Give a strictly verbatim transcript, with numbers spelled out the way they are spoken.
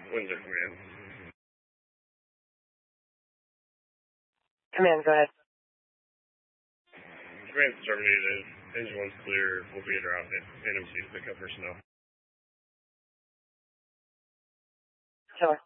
Windsor Command. Command, go ahead. Command's terminated. Engine one's clear. We'll be at around N M C to pick up personnel. Killer.